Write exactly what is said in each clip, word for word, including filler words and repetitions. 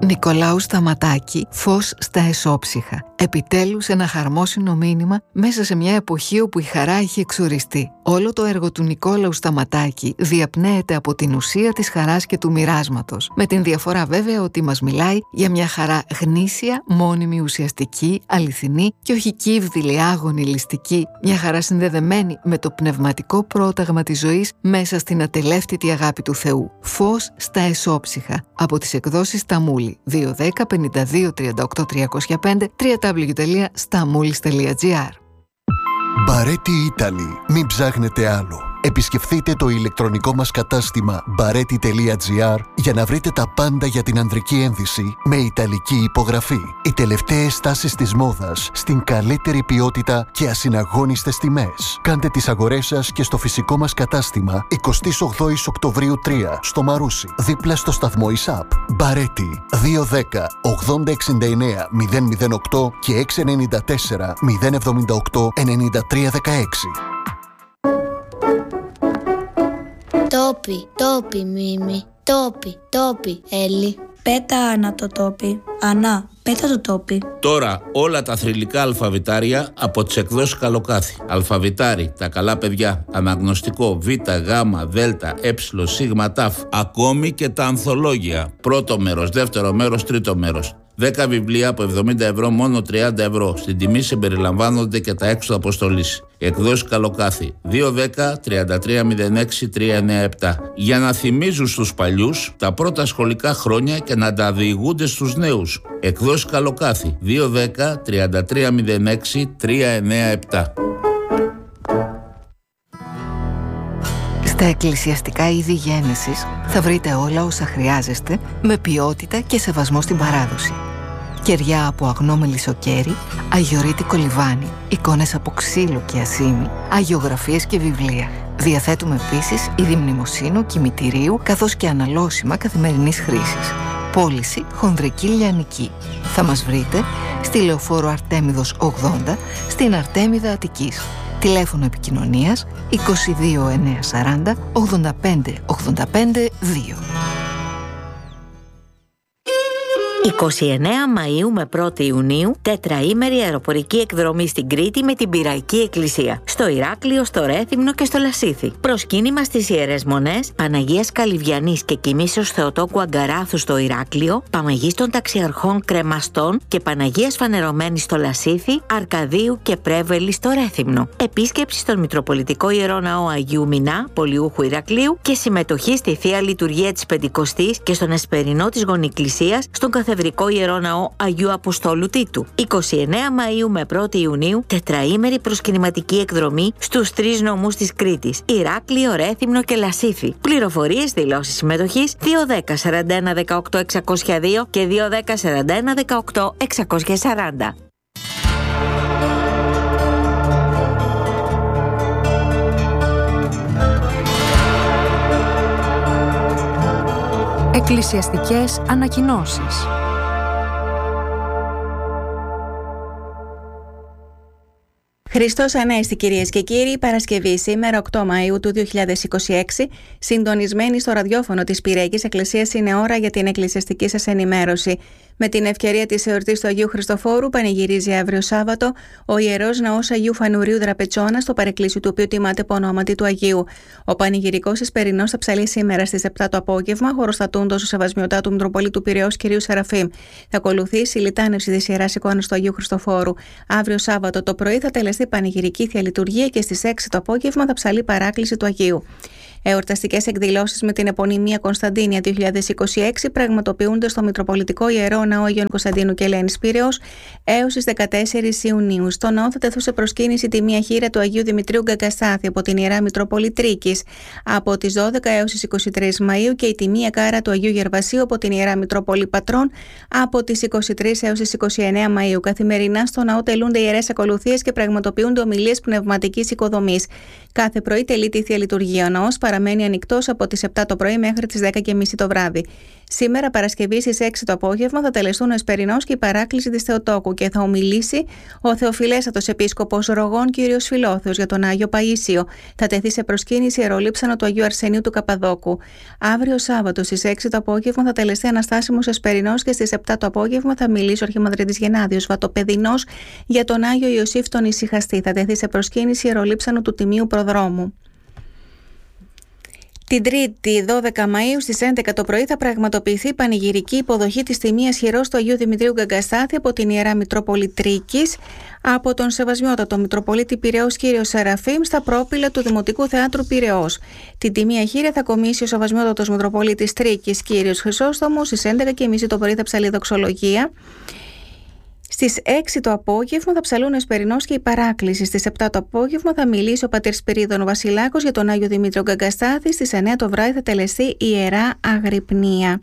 Νικολάου Σταματάκη, «Φως στα εσώψυχα». Επιτέλους ένα χαρμόσυνο μήνυμα μέσα σε μια εποχή όπου η χαρά έχει εξοριστεί. Όλο το έργο του Νικόλαου Σταματάκη διαπνέεται από την ουσία της χαράς και του μοιράσματος. Με την διαφορά βέβαια ότι μας μιλάει για μια χαρά γνήσια, μόνιμη, ουσιαστική, αληθινή και όχι κύβδηλη, άγωνη, ληστική. Μια χαρά συνδεδεμένη με το πνευματικό πρόταγμα της ζωής μέσα στην ατελεύτητη αγάπη του Θεού. «Φως στα εσώψυχα» από τις εκδόσεις Σταμούλη. δύο δέκα πενήντα δύο τριάντα οκτώ τριακόσια πέντε double-u double-u double-u τελεία σταμούλης τελεία τζι άρ. Μπαρέτι Italy. Μην ψάχνετε άλλο. Επισκεφθείτε το ηλεκτρονικό μας κατάστημα μπαρέτι τελεία τζι άρ για να βρείτε τα πάντα για την ανδρική ένδυση με ιταλική υπογραφή. Οι τελευταίες τάσεις της μόδας στην καλύτερη ποιότητα και ασυναγώνιστες τιμές. Κάντε τις αγορές σας και στο φυσικό μας κατάστημα εικοστή όγδοη Οκτωβρίου τρία στο Μαρούσι, δίπλα στο σταθμό ΙΣΑΠ. Μπαρέτι δύο δέκα ογδόντα εξήντα εννέα μηδέν μηδέν οκτώ και έξι εννιά τέσσερα μηδέν εβδομήντα οκτώ ενενήντα τρία δεκαέξι. Τόπι, τόπι Μίμη, τόπι, τόπι Έλλη. Πέτα Άννα το τόπι, Ανά, πέτα το τόπι. Τώρα όλα τα θρυλικά αλφαβητάρια από τις εκδόσεις Καλοκάθι. Αλφαβητάρι, τα καλά παιδιά, αναγνωστικό, Β, Γ, Δ, Ε, Σ, Τ, ακόμη και τα ανθολόγια. Πρώτο μέρος, δεύτερο μέρος, τρίτο μέρος. δέκα βιβλία από εβδομήντα ευρώ, μόνο τριάντα ευρώ. Στην τιμή συμπεριλαμβάνονται και τα έξοδα αποστολής. Εκδόσεις Καλοκάθι δύο δέκα τριάντα τρία μηδέν έξι τρία εννιά επτά. Για να θυμίζουν στους παλιούς τα πρώτα σχολικά χρόνια και να τα διηγούνται στους νέους. Εκδόσεις Καλοκάθι δύο δέκα τριάντα τρία μηδέν έξι τρία εννιά επτά. Στα εκκλησιαστικά είδη γένεσης θα βρείτε όλα όσα χρειάζεστε με ποιότητα και σεβασμό στην παράδοση. Κεριά από αγνό μελισσοκέρι, αγιορείτικο λιβάνι, εικόνες από ξύλο και ασήμι, αγιογραφίες και βιβλία. Διαθέτουμε επίσης είδη μνημοσύνου, κημητηρίου, καθώς και αναλώσιμα καθημερινής χρήσης. Πώληση χονδρική λιανική. Θα μας βρείτε στη Λεωφόρο Αρτέμιδος ογδόντα, στην Αρτέμιδα Αττικής. Τηλέφωνο επικοινωνίας είκοσι δύο εννιακόσια σαράντα ογδόντα πέντε ογδόντα πέντε δύο. είκοσι εννέα Μαΐου με πρώτη Ιουνίου, τετραήμερη αεροπορική εκδρομή στην Κρήτη με την Πυραϊκή Εκκλησία. Στο Ηράκλειο, στο Ρέθυμνο και στο Λασίθι. Προσκύνημα στις Ιερές Μονές, Παναγίας Καλυβιανής και Κοιμήσεως Θεοτόκου Αγκαράθου στο Ηράκλειο, Παμαγής των Ταξιαρχών Κρεμαστών και Παναγίας Φανερωμένης στο Λασίθι, Αρκαδίου και Πρέβελη στο Ρέθυμνο. Επίσκεψη στον Μητροπολιτικό Ιερό Ναό Αγίου Μινά, Πολιούχου Ηρακλείου και συμμετοχή στη Θεία Λειτουργία της Πεντηκοστής και στον Εσπερινό της Γονικλησίας στον Καθεδρικό Ιερό Ναό Αγίου Αποστόλου Τίτου. είκοσι εννέα Μαΐου με πρώτη Ιουνίου, τετραήμερη προσκυνηματική εκδρομή στους τρεις νομούς της Κρήτης, Ηράκλειο, Ρέθυμνο και Λασίθι. Πληροφορίες, δηλώσεις συμμετοχής δύο δέκα σαράντα ένα δεκαοκτώ εξακόσια δύο και δύο δέκα σαράντα ένα δεκαοκτώ εξακόσια σαράντα. Εκκλησιαστικές ανακοινώσεις. Χριστός Ανέστη, κυρίες και κύριοι, Παρασκευή σήμερα οκτώ Μαΐου του δύο χιλιάδες είκοσι έξι, συντονισμένοι στο ραδιόφωνο της Πυραϊκής Εκκλησίας, είναι ώρα για την εκκλησιαστική σας ενημέρωση. Με την ευκαιρία της εορτής του Αγίου Χριστοφόρου, πανηγυρίζει αύριο Σάββατο ο Ιερός Ναός Αγίου Φανουρίου Δραπετσόνα, στο παρεκκλήσιο του οποίου τιμάται από ονόματι του Αγίου. Ο πανηγυρικός Εσπερινός θα ψαλεί σήμερα στις επτά το απόγευμα, χωροστατούντος ο Σεβασμιωτάτου Μητροπολίτου Πειραιώς κ. Σεραφείμ. Θα ακολουθήσει η λιτάνευση της Ιεράς Εικόνας του Αγίου Χριστοφόρου. Αύριο Σάββατο το πρωί θα τελεστεί πανηγυρική θεία λειτουργία και στις έξι το απόγευμα θα ψαλεί παράκληση του Αγίου. Εορταστικές εκδηλώσεις με την επωνυμία Κωνσταντίνια δύο χιλιάδες είκοσι έξι πραγματοποιούνται στο Μητροπολιτικό Ιερό Ναό Αγίων Κωνσταντίνου και Ελένης Πειραιώς έως τις δεκατέσσερις Ιουνίου. Στο ναό θα τεθούν σε προσκύνηση τη μία χείρα του Αγίου Δημητρίου Γκαγκαστάθη από την Ιερά Μητρόπολη Τρίκης από τις δώδεκα έως τις είκοσι τρεις Μαΐου και η τη μία κάρα του Αγίου Γερβασίου από την Ιερά Μητρόπολη Πατρών από τις είκοσι τρεις έως τις είκοσι εννέα Μαΐου. Καθημερινά στο ναό τελούνται ιερές ακολουθίες και πραγματοποιούνται ομιλίες πνευματικής οικοδομής. Κάθε πρωί τελείται η θεία λειτουργία. Ο ναός παραμένει ανοιχτός από τις επτά το πρωί μέχρι τις δέκα και μισή το βράδυ. Σήμερα, Παρασκευή, στις έξι το απόγευμα, θα τελεστούν ο Εσπερινός και η παράκληση της Θεοτόκου και θα ομιλήσει ο Θεοφιλέστατος Επίσκοπος Ρογών κ. Φιλόθεος για τον Άγιο Παΐσιο. Θα τεθεί σε προσκύνηση ιερολείψανο του Αγίου Αρσενίου του Καπαδόκου. Αύριο Σάββατο, στις έξι το απόγευμα, θα τελεστεί Αναστάσιμος Εσπερινός και στις επτά το απόγευμα θα μιλήσει ο Αρχιμανδρίτης Γενάδιος Βατοπεδινός για τον Άγιο Ιωσήφ τον Ησυχαστή. Θα τεθεί σε προσκύνηση ιερολείψανο του Τιμίου Προδρόμου. Την Τρίτη, δώδεκα Μαΐου, στις έντεκα το πρωί θα πραγματοποιηθεί πανηγυρική υποδοχή της τιμίας χειρός του Αγίου Δημητρίου Γκαγκαστάθη από την Ιερά Μητρόπολη Τρίκης, από τον Σεβασμιότατο Μητροπολίτη Πειραιώς κ. Σεραφείμ στα πρόπυλα του Δημοτικού Θεάτρου Πειραιώς. Την τιμία χείρια θα κομίσει ο Σεβασμιότατος Μητροπολίτης Τρίκης κ. Χρυσόστομος. Στις έντεκα και μισή το πρωί θα ψαλεί δοξολογία. Στις έξι το απόγευμα θα ψαλούν ο Εσπερινός και η παράκληση. Στις επτά το απόγευμα θα μιλήσει ο πατήρ Σπυρίδων Βασιλάκος για τον Άγιο Δημήτριο Γκαγκαστάθη. Στις εννέα το βράδυ θα τελεστεί η Ιερά Αγρυπνία.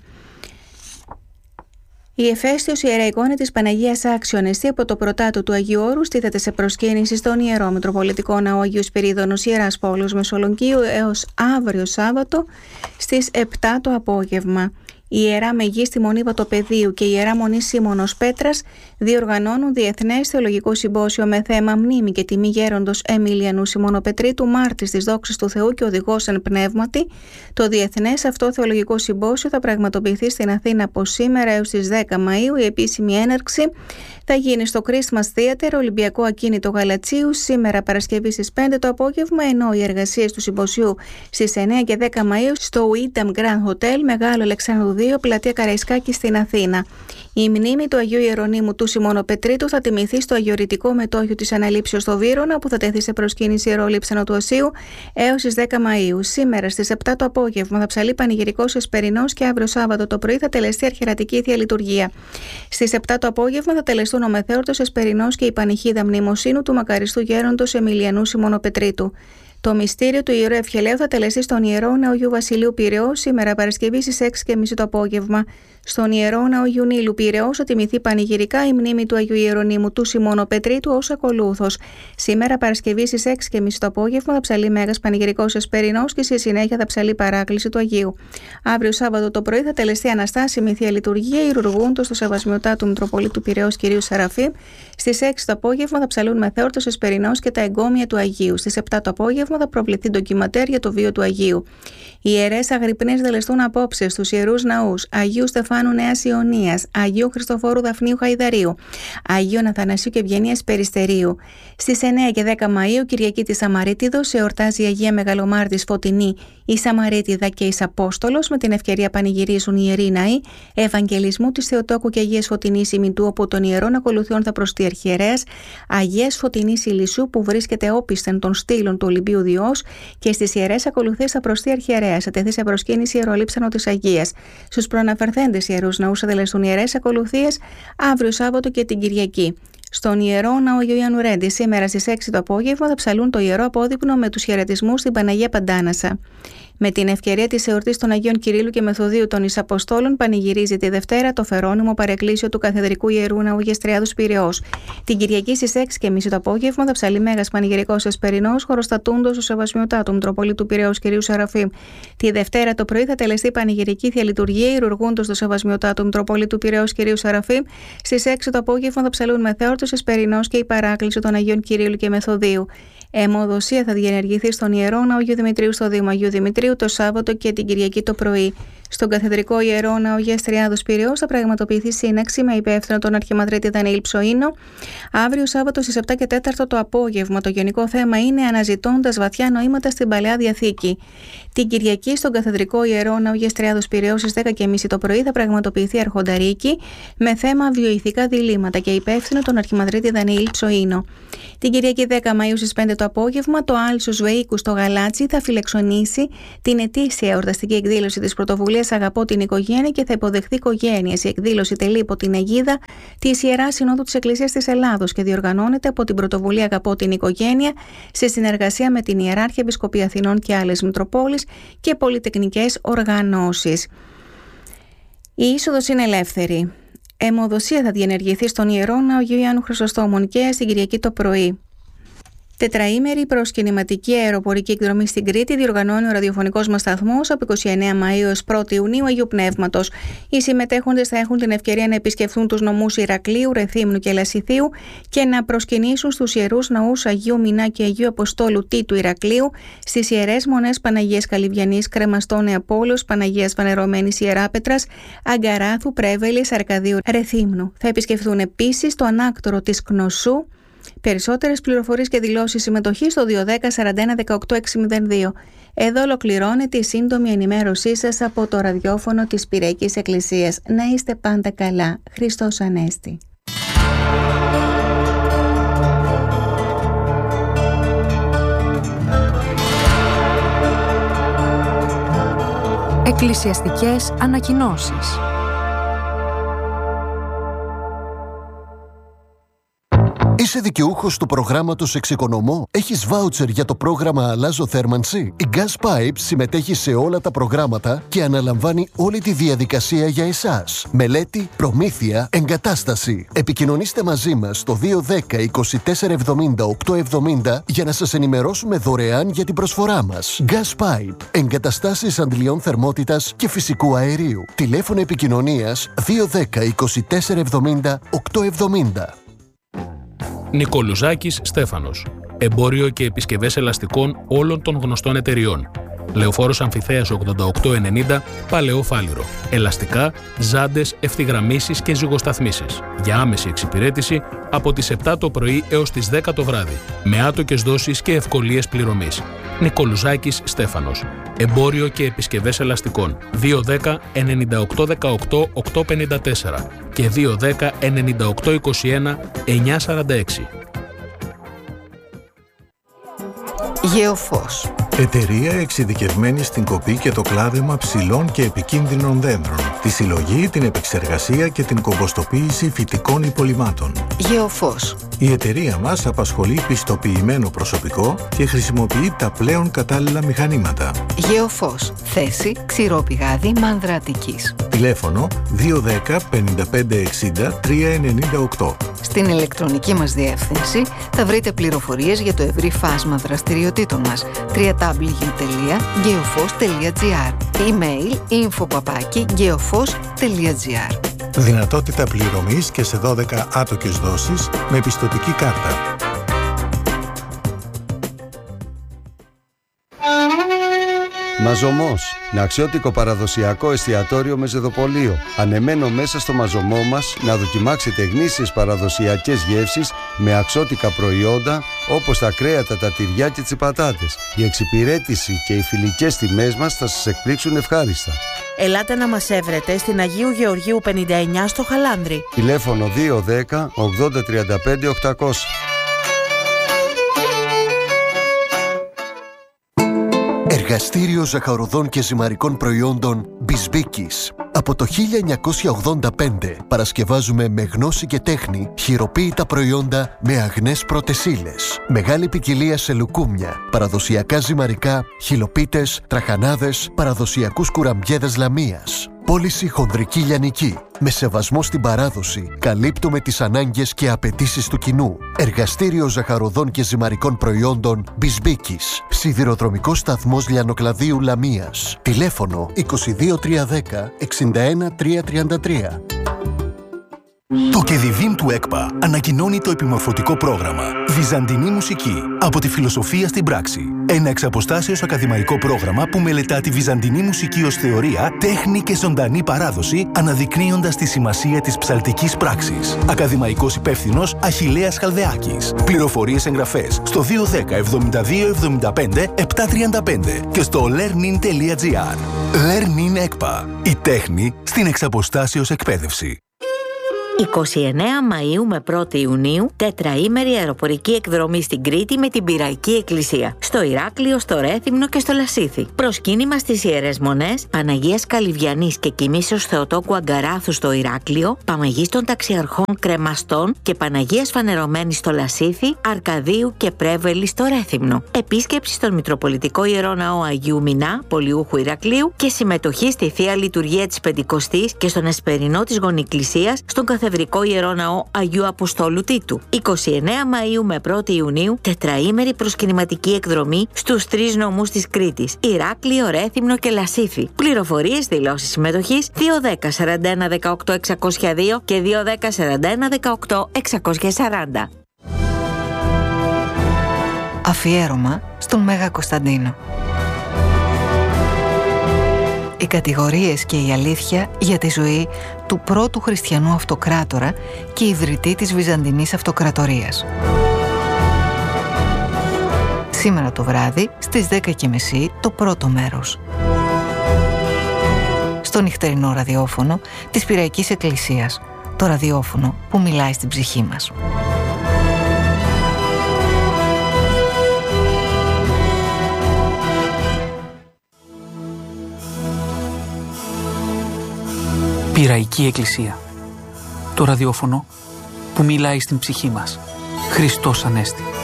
Η Εφέστιος Ιερά Εικόνα της Παναγίας Άξιον Εστί από το πρωτάτο του Αγίου Όρου στήθεται σε προσκύνηση στον Ιερό Μητροπολιτικό Ναό Αγίου Σπυρίδωνος Ιεράς Πόλεως Μεσολογγίου έως αύριο Σάββατο στις επτά το απόγευμα. Η Ιερά Μεγίστη Μονή Βατοπεδίου και η Ιερά Μονή Σίμωνος Πέτρας διοργανώνουν Διεθνές Θεολογικό Συμπόσιο με θέμα Μνήμη και Τιμή Γέροντος Εμιλιανού Σιμωνοπετρίτου, μάρτυρ της δόξης του Θεού και οδηγός εν πνεύματι. Το Διεθνές αυτό Θεολογικό Συμπόσιο θα πραγματοποιηθεί στην Αθήνα από σήμερα έως τις δέκα Μαΐου. Η επίσημη έναρξη θα γίνει στο Christmas Theater, Ολυμπιακό Ακίνητο Γαλατσίου, σήμερα Παρασκευή στις πέντε το απόγευμα, ενώ οι εργασίες του συμποσιού στις εννέα και δέκα Μαΐου στο Windham Grand Hotel, Μεγάλο Αλεξάνδρου δύο, Πλατεία Καραϊσκάκη στην Αθήνα. Η μνήμη του Αγίου Ιερονύμου του Σιμωνοπετρίτου θα τιμηθεί στο αγιορητικό μετόχιο της Αναλήψεως στο Βύρωνα, που θα τεθεί σε προσκύνηση ιερόλειψανο του Οσίου έως τις δέκα Μαΐου. Σήμερα στις επτά το απόγευμα θα ψαλεί πανηγυρικός Εσπερινός και αύριο Σάββατο το πρωί θα τελεστεί αρχιερατική θεία λειτουργία. Στις επτά το απόγευμα θα τελεστούν ο Μεθέωρτος Εσπερινός και η πανηχίδα μνημοσύνου του μακαριστού γέροντος Εμιλιανού Σιμωνοπετρίτου. Το μυστήριο του Ιερού Ευχελαίου θα τελεστεί στον Ιερό Ναό Αγίου Βασιλείου Πειραιώς σήμερα Παρασκευή στις έξι και μισή το απόγευμα. Στον Ιερό Ναό Αγίου Νείλου Πειραιώς θα τιμηθεί πανηγυρικά η μνήμη του Αγίου Ιερονύμου του Σιμωνοπετρίτου ως ακολούθως. Σήμερα Παρασκευή στις έξι και μισή το απόγευμα θα ψαλεί Μέγας Πανηγυρικός Εσπερινός και στη συνέχεια θα ψαλεί παράκληση του Αγίου. Αύριο Σάββατο το πρωί θα τελεστεί Αναστάσιμη Θεία Λειτουργία ηρουργούντος στο Σεβασμιωτάτου Μητροπολίτου Πειραιώς κ. Σεραφείμ. Στις έξι το απόγευμα θα ψαλούν Μεθέωρτος Εσπερινός και τα εγκόμια του Αγίου. Στις επτά το απόγευμα θα προβληθεί ντοκιματέρ για το βίο του Αγίου. Οι ιερές αγρυπνίες δελεστούν απόψε στους ιερούς ναούς Αγίου Στεφάνου Νέας Ιωνίας, Αγίου Χριστοφόρου Δαφνίου Χαϊδαρίου, Αγίου Αθανασίου και Ευγενίας Περιστερίου. Στις εννέα και δέκα Μαΐου, Κυριακή της Σαμαρίτιδος, εορτάζει η Αγία Μεγαλομάρτης Φωτεινή, η Σαμαρίτιδα και εις Απόστολος. Με την ευκαιρία πανηγυρίζουν οι ιεροί ναοί Ευαγγελισμού της Θεοτόκου και Αγίας Φωτεινής ημιτού, όπου των ιερών ακολουθιών θα προστεί αρχιερέας Αγίας Φωτεινής Ηλισσού, που βρίσκεται όπισθεν των στήλων του Ολυμπίου Διός, και στις ιερές ακολουθίες θα προστεί αρχιερέας. Θα τεθεί σε προσκύνηση ιερολείψανο της Αγίας. Στους προαναφερθέντες ιερούς ναούς θα τελεστούν ιερές ακολουθίες αύριο Σάββατο και την Κυριακή. Στον Ιερό Ναό Αγίου Ιαννουρέντη, σήμερα στις έξι το απόγευμα, θα ψαλούν το ιερό απόδειπνο με τους χαιρετισμούς στην Παναγία Παντάνασα. Με την ευκαιρία της εορτής των Αγίων Κυρίλλου και Μεθοδίου των Εισαποστόλων, πανηγυρίζει τη Δευτέρα το φερόνιμο παρεκκλήσιο του Καθεδρικού Ιερού Ναού Γεστριάδος Πειραιώς. Την Κυριακή στις έξι και μισή το απόγευμα θα ψαλεί Μέγας Πανηγυρικός Εσπερινός, χωροστατούντος ο Σεβασμιωτάτου Μητροπολίτου Πειραιώς κ. Σεραφείμ. Τη Δευτέρα το πρωί θα τελεστεί πανηγυρική θεία λειτουργία, ηρουργούντος το Σεβασμιωτάτου Μητροπολίτου Πειραιώς κ. Σεραφείμ. Στις έξι το απόγευμα θα ψαλούν Μεθέωρτος Εσπερινός και η παράκληση των Αγίων Κυρίλλου και Μεθοδίου. Αιμοδοσία θα διενεργηθεί στον Ιερό Ναό Αγίου Δημητρίου στο Δήμο Αγίου Δημητρίου το Σάββατο και την Κυριακή το πρωί. Στον Καθεδρικό Ιερό Ναό Γεστριάδος Πειραιώς θα πραγματοποιηθεί σύναξη με υπεύθυνο τον Αρχιμανδρίτη Δανιήλ Ψοΐνο. Αύριο Σάββατο στις επτά και τέσσερα το απόγευμα. Το γενικό θέμα είναι Αναζητώντας βαθιά νοήματα στην Παλαιά Διαθήκη. Την Κυριακή στον Καθεδρικό Ιερό Ναό Γεστριάδος Πειραιώς στις δέκα και μισή το πρωί θα πραγματοποιηθεί Αρχονταρίκη με θέμα βιοειθικά διλήμματα και υπεύθυνο τον Αρχιμανδρίτη Δανιήλ Ψοΐνο. Την Κυριακή δέκα Μαΐου στις πέντε το απόγευμα το Άλσος Βεΐκου στο Γαλάτσι θα φιλεξονήσει την ετήσια εορταστική εκδήλωση της πρωτοβουλίας Αγαπώ την Οικογένεια και θα υποδεχθεί οικογένειες. Η εκδήλωση τελεί υπό την αιγίδα της Ιεράς Συνόδου της Εκκλησίας της Ελλάδος και διοργανώνεται από την πρωτοβουλία Αγαπώ την Οικογένεια σε συνεργασία με την Ιεράρχη Επισκοπή Αθηνών και άλλες Μητροπόλεις και πολυτεχνικές οργανώσεις. Η είσοδος είναι ελεύθερη. Αιμοδοσία θα διενεργηθεί στον Ιερό Ναό Αγίου Ιωάννου Χρυσοστόμων και στην Κυριακή το πρωί. Τετραήμερη προσκυνηματική αεροπορική εκδρομή στην Κρήτη διοργανώνει ο ραδιοφωνικός μας σταθμός από εικοστή ενάτη Μαΐου έως πρώτη Ιουνίου Αγίου Πνεύματος. Οι συμμετέχοντες θα έχουν την ευκαιρία να επισκεφθούν τους νομούς Ηρακλείου, Ρεθύμνου και Λασιθίου και να προσκυνήσουν στους ιερούς ναούς Αγίου Μινά και Αγίου Αποστόλου Τίτου Ηρακλείου, στις ιερές μονές Παναγίας Καλυβιανής, Κρεμαστών Νεαπόλεως, Παναγίας Φανερωμένης Ιεράπετρας, Αγκαράθου, Πρέβελης, Αρκαδίου, Ρεθύμνου. Θα επισκεφθούν επίσης το ανάκτορο της Κνωσού. Περισσότερες πληροφορίες και δηλώσεις συμμετοχής στο δύο ένα μηδέν σαράντα ένα δεκαοκτώ εξακόσια δύο. Εδώ ολοκληρώνεται η σύντομη ενημέρωσή σας από το ραδιόφωνο της Πυραϊκής Εκκλησίας. Να είστε πάντα καλά. Χριστός Ανέστη. Εκκλησιαστικές ανακοινώσεις. Είσαι δικαιούχος του προγράμματος Εξοικονομώ? Έχεις βάουτσερ για το πρόγραμμα Αλλάζω Θέρμανση? Η Gas Pipes συμμετέχει σε όλα τα προγράμματα και αναλαμβάνει όλη τη διαδικασία για εσάς. Μελέτη, προμήθεια, εγκατάσταση. Επικοινωνήστε μαζί μας στο δύο ένα μηδέν είκοσι τέσσερα εβδομήντα οκτακόσια εβδομήντα για να σας ενημερώσουμε δωρεάν για την προσφορά μας. Gas Pipe. Εγκαταστάσεις αντιλιών θερμότητας και φυσικού αερίου. Τηλέφωνο επικοινωνίας δύο ένα μηδέν είκοσι τέσσερα εβδομήντα οκτακόσια εβδομήντα. Νικολουζάκης Στέφανος. Εμπόριο και επισκευές ελαστικών όλων των γνωστών εταιριών. Λεωφόρος Αμφιθέας ογδόντα οκτώ ενενήντα, Παλαιό Φάληρο. Ελαστικά, ζάντες, ευθυγραμμίσεις και ζυγοσταθμίσεις. Για άμεση εξυπηρέτηση από τις επτά το πρωί έως τις δέκα το βράδυ. Με άτοκες δόσεις και ευκολίες πληρωμής. Νικολουζάκης Στέφανος. Εμπόριο και επισκευές ελαστικών. δύο ένα μηδέν ενενήντα οκτώ δεκαοκτώ οκτακόσια πενήντα τέσσερα και δύο ένα μηδέν ενενήντα οκτώ είκοσι ένα εννιακόσια σαράντα έξι. Γεωφός. Εταιρεία εξειδικευμένη στην κοπή και το κλάδεμα ψηλών και επικίνδυνων δέντρων, τη συλλογή, την επεξεργασία και την κομποστοποίηση φυτικών υπολειμμάτων. Γεωφός. Η εταιρεία μας απασχολεί πιστοποιημένο προσωπικό και χρησιμοποιεί τα πλέον κατάλληλα μηχανήματα. Γεωφός. Θέση Ξηρόπηγάδι Μάνδρα Αττικής. Τηλέφωνο δύο ένα μηδέν πενήντα πέντε εξήντα τρία ενενήντα οκτώ. Στην ηλεκτρονική μας διεύθυνση θα βρείτε πληροφορίες για το ευρύ φάσμα δραστηριοτήτων μας. double-u double-u double-u τελεία geofos τελεία gr. Email info παπάκι geofos τελεία gr. Δυνατότητα πληρωμής και σε δώδεκα άτοκες δόσεις με πιστωτική κάρτα. Μαζωμός. Ναξιώτικο παραδοσιακό εστιατόριο με ζεδοπολείο. Ανεμένο μέσα στο μαζωμό μας να δοκιμάξετε γνήσιες παραδοσιακές γεύσεις με αξιώτικα προϊόντα όπως τα κρέατα, τα τυριά και τις πατάτες. Η εξυπηρέτηση και οι φιλικές τιμές μας θα σας εκπλήξουν ευχάριστα. Ελάτε να μας έβρετε στην Αγίου Γεωργίου πενήντα εννιά στο Χαλάνδρι. Τηλέφωνο δύο ένα μηδέν ογδόντα τριάντα πέντε οκτακόσια. Εργαστήριο ζαχαροδών και ζυμαρικών προϊόντων Μπισμπίκης. Από το χίλια εννιακόσια ογδόντα πέντε παρασκευάζουμε με γνώση και τέχνη χειροποίητα προϊόντα με αγνές πρώτες ύλες. Μεγάλη ποικιλία σε λουκούμια, παραδοσιακά ζυμαρικά, χυλοπίτες, τραχανάδες, παραδοσιακούς κουραμπιέδες λαμίας. Πώληση χονδρική λιανική. Με σεβασμό στην παράδοση, καλύπτουμε τις ανάγκες και απαιτήσεις του κοινού. Εργαστήριο ζαχαροδών και ζυμαρικών προϊόντων Μπισμπίκης. Σιδηροδρομικός σταθμός Λιανοκλαδίου Λαμίας. Τηλέφωνο είκοσι δύο τριακόσια δέκα εξήντα ένα τριακόσια τριάντα τρία. Το ΚΕΔΙΒΙΜ του ΕΚΠΑ ανακοινώνει το επιμορφωτικό πρόγραμμα Βυζαντινή Μουσική από τη φιλοσοφία στην πράξη. Ένα εξαποστάσεως ακαδημαϊκό πρόγραμμα που μελετά τη βυζαντινή μουσική ως θεωρία, τέχνη και ζωντανή παράδοση, αναδεικνύοντας τη σημασία της ψαλτικής πράξης. Ακαδημαϊκός υπεύθυνος Αχιλλέας Χαλδεάκης. Πληροφορίες εγγραφές στο δύο ένα μηδέν εβδομήντα δύο εβδομήντα πέντε επτακόσια τριάντα πέντε και στο learnin τελεία gr. Learnin ΕΚΠΑ. Η τέχνη στην εξαποστάσεως εκπαίδευση. εικοστή ενάτη Μαΐου με πρώτη Ιουνίου, τετραήμερη αεροπορική εκδρομή στην Κρήτη με την Πυραϊκή Εκκλησία. Στο Ηράκλειο, στο Ρέθυμνο και στο Λασίθι. Προσκύνημα στις ιερές μονές Παναγίας Καλυβιανής και Κοιμήσεως Θεοτόκου Αγκαράθου στο Ηράκλειο, Παμαγίστων Ταξιαρχών Κρεμαστών και Παναγίας Φανερωμένης στο Λασίθι, Αρκαδίου και Πρέβελη στο Ρέθυμνο. Επίσκεψη στον Μητροπολιτικό Ιερό Ναό Αγίου Μινά, Πολιούχου Ηρακλείου και συμμετοχή στη Θεία Λειτουργία της Πεντηκοστής και στον Εσπερινό της Γονικλησίας στον καθ εφευρικό Ιερό Ναό Αγίου Αποστόλου Τίτου. εικοστή ενάτη Μαΐου με πρώτη Ιουνίου, τετραήμερη προσκυνηματική εκδρομή στους τρεις νομούς της Κρήτης, Ηράκλειο, Ρέθυμνο και Λασίθι. Πληροφορίες, δηλώσεις συμμετοχής δύο δέκα σαράντα ένα δεκαοκτώ εξακόσια δύο και δύο δέκα σαράντα ένα δεκαοκτώ εξακόσια σαράντα. Αφιέρωμα στον Μέγα Κωνσταντίνο. Οι κατηγορίες και η αλήθεια για τη ζωή του πρώτου χριστιανού αυτοκράτορα και ιδρυτή της Βυζαντινής Αυτοκρατορίας. Σήμερα το βράδυ στις δέκα και μισή το πρώτο μέρος. Στο νυχτερινό ραδιόφωνο της Πυραϊκής Εκκλησίας. Το ραδιόφωνο που μιλάει στην ψυχή μας. Πυραϊκή Εκκλησία. Το ραδιόφωνο που μιλάει στην ψυχή μας. Χριστός Ανέστη.